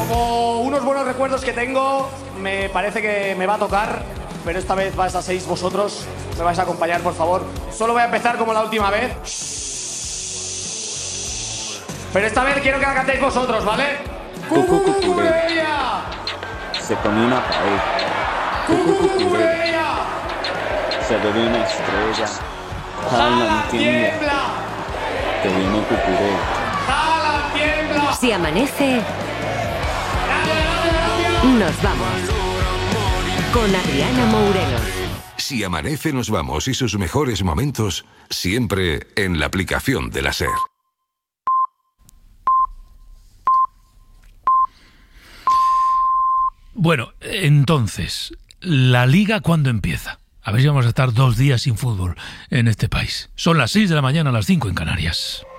como unos buenos recuerdos que tengo, me parece que me va a tocar, pero esta vez vais a seis vosotros. Me vais a acompañar, por favor. Solo voy a empezar como la última vez. Pero esta vez quiero que la cantéis vosotros, ¿vale? ¡Cucurella! Se comió una pared. ¡Cucurella! Se bebió una estrella. ¡Jala, tiembla! Que viene Cucuré. ¡Jala, tiembla! Si amanece, nos vamos. Con Adriana Mourelo. Si amanece, nos vamos y sus mejores momentos siempre en la aplicación de la SER. Bueno, entonces, ¿la Liga cuándo empieza? A ver si vamos a estar 2 días sin fútbol en este país. Son las 6 de la mañana, las 5 en Canarias.